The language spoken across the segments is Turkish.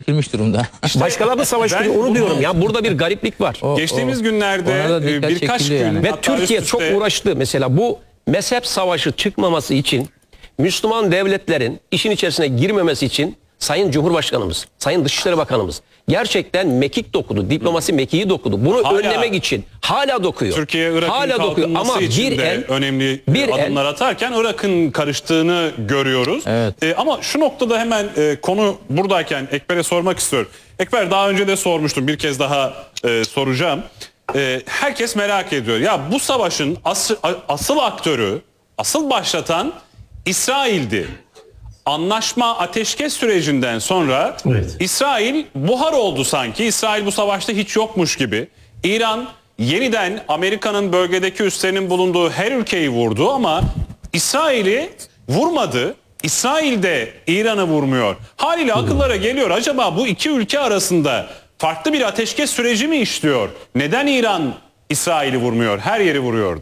çekilmiş durumda. Başkaları da savaşıyor, onu diyorum. Ya burada bir gariplik var. Geçtiğimiz günlerde birkaç gün yani. Ve Türkiye çok uğraştı. Mesela bu mezhep savaşı çıkmaması için, Müslüman devletlerin işin içerisine girmemesi için Sayın Cumhurbaşkanımız, Sayın Dışişleri Bakanımız gerçekten mekik dokudu. Diplomasi mekiği dokudu. Bunu önlemek için hala dokuyor. Türkiye Irak'ın kalkınması için de önemli adımlar atarken Irak'ın karıştığını görüyoruz. Evet. Ama şu noktada hemen konu buradayken Ekber'e sormak istiyorum. Ekber, daha önce de sormuştum, bir kez daha soracağım. Herkes merak ediyor. Ya bu savaşın asıl aktörü, asıl başlatan İsrail'di. Anlaşma, ateşkes sürecinden sonra İsrail buhar oldu sanki. İsrail bu savaşta hiç yokmuş gibi. İran yeniden Amerika'nın bölgedeki üslerinin bulunduğu her ülkeyi vurdu ama İsrail'i vurmadı. İsrail de İran'ı vurmuyor. Haliyle akıllara geliyor, acaba bu iki ülke arasında farklı bir ateşkes süreci mi işliyor? Neden İran İsrail'i vurmuyor? Her yeri vuruyordu.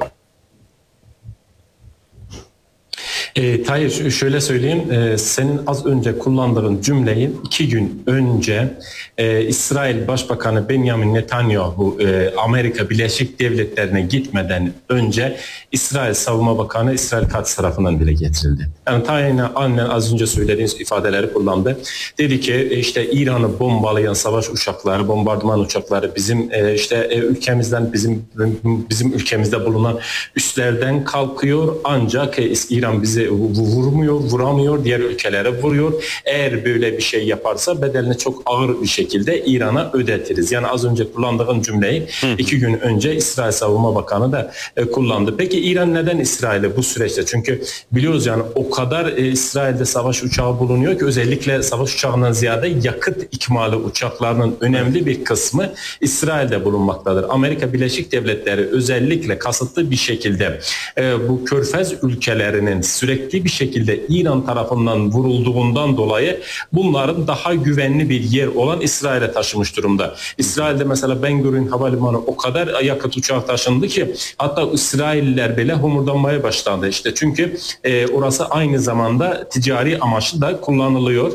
Tayyip, şöyle söyleyeyim, senin az önce kullandığın cümleyi 2 gün önce İsrail Başbakanı Benjamin Netanyahu Amerika Birleşik Devletleri'ne gitmeden önce İsrail Savunma Bakanı İsrail Katz tarafından dile getirildi. Yani aynen az önce söylediğiniz ifadeleri kullandı. Dedi ki işte İran'ı bombalayan savaş uçakları, bombardıman uçakları bizim ülkemizden, bizim ülkemizde bulunan üslerden kalkıyor, ancak İran bizi vuramıyor, diğer ülkelere vuruyor. Eğer böyle bir şey yaparsa bedelini çok ağır bir şekilde İran'a ödetiriz. Yani az önce kullandığım cümleyi 2 gün önce İsrail Savunma Bakanı da kullandı. Peki İran neden İsrail'e bu süreçte? Çünkü biliyoruz yani o kadar İsrail'de savaş uçağı bulunuyor ki, özellikle savaş uçağından ziyade yakıt ikmali uçaklarının önemli bir kısmı İsrail'de bulunmaktadır. Amerika Birleşik Devletleri özellikle kasıtlı bir şekilde bu Körfez ülkelerinin sürekli bir şekilde İran tarafından vurulduğundan dolayı bunların daha güvenli bir yer olan İsrail'e taşımış durumda. İsrail'de mesela Ben Gurion Havalimanı o kadar yakıt uçağı taşındı ki hatta İsrailliler bile homurdanmaya başlandı. İşte çünkü orası aynı zamanda ticari amaçlı da kullanılıyor.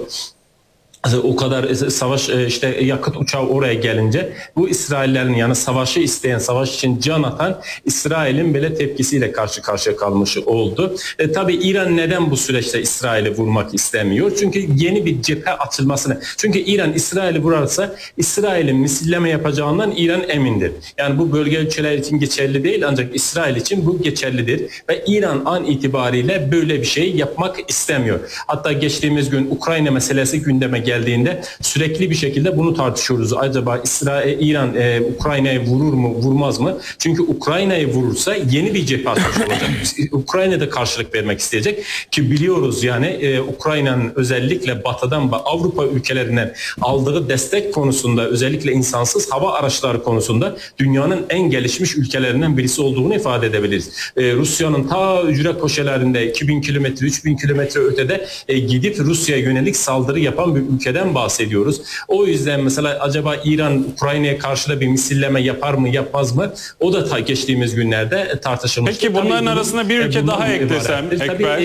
O kadar savaş yakıt uçağı oraya gelince bu İsraillerin, yani savaşı isteyen, savaş için can atan İsrail'in böyle tepkisiyle karşı karşıya kalmış oldu. Tabii İran neden bu süreçte İsrail'i vurmak istemiyor? Çünkü yeni bir cephe açılmasını. Çünkü İran İsrail'i vurarsa İsrail'in misilleme yapacağından İran emindir. Yani bu bölge ülkeler için geçerli değil, ancak İsrail için bu geçerlidir. Ve İran an itibariyle böyle bir şey yapmak istemiyor. Hatta geçtiğimiz gün Ukrayna meselesi gündeme geldiğinde sürekli bir şekilde bunu tartışıyoruz. Acaba İran Ukrayna'yı vurur mu, vurmaz mı? Çünkü Ukrayna'yı vurursa yeni bir cephe açmış olacak. Ukrayna'da karşılık vermek isteyecek ki biliyoruz yani Ukrayna'nın özellikle Batı'dan ve Avrupa ülkelerinden aldığı destek konusunda, özellikle insansız hava araçları konusunda dünyanın en gelişmiş ülkelerinden birisi olduğunu ifade edebiliriz. Rusya'nın ta ücret köşelerinde 2000 kilometre, 3000 kilometre ötede gidip Rusya'ya yönelik saldırı yapan bir ülkeden bahsediyoruz. O yüzden mesela acaba İran Ukrayna'ya karşı da bir misilleme yapar mı, yapmaz mı? O da geçtiğimiz günlerde tartışılmıştı. Peki bunların arasında bir ülke daha eklesem Ekber.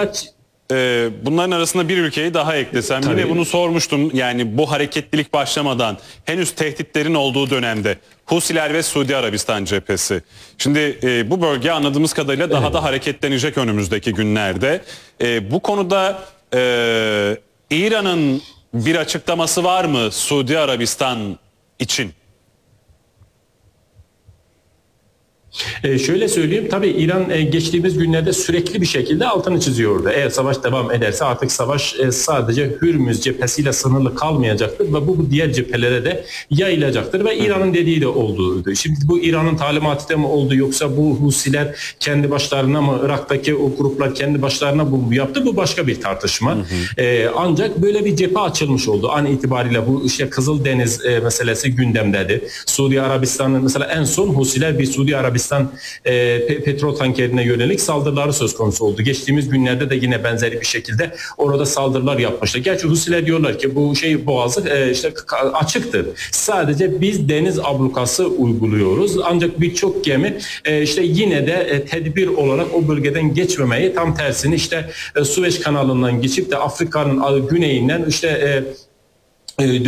Bunların arasında bir ülkeyi daha eklesem, yine bunu sormuştum, yani bu hareketlilik başlamadan henüz tehditlerin olduğu dönemde Husiler ve Suudi Arabistan cephesi. Şimdi bu bölge anladığımız kadarıyla daha da hareketlenecek önümüzdeki günlerde. Bu konuda İran'ın bir açıklaması var mı Suudi Arabistan için? Şöyle söyleyeyim, tabii İran geçtiğimiz günlerde sürekli bir şekilde altını çiziyordu. Eğer savaş devam ederse artık savaş sadece Hürmüz cephesiyle sınırlı kalmayacaktır ve bu diğer cephelere de yayılacaktır ve İran'ın dediği de oldu. Şimdi bu İran'ın talimatı mı oldu, yoksa bu Husiler kendi başlarına mı, Irak'taki o gruplar kendi başlarına bu yaptı, bu başka bir tartışma. Ancak böyle bir cephe açılmış oldu. An itibariyle bu işte Kızıldeniz meselesi gündemdedir. Suudi Arabistan'ın mesela en son Husiler bir Suudi Arabistan petrol tankerine yönelik saldırıları söz konusu oldu. Geçtiğimiz günlerde de yine benzeri bir şekilde orada saldırılar yapmışlar. Gerçi Husiler diyorlar ki bu boğazı açıktır. Sadece biz deniz ablukası uyguluyoruz. Ancak birçok gemi yine de tedbir olarak o bölgeden geçmemeyi, tam tersini Süveyş kanalından geçip de Afrika'nın güneyinden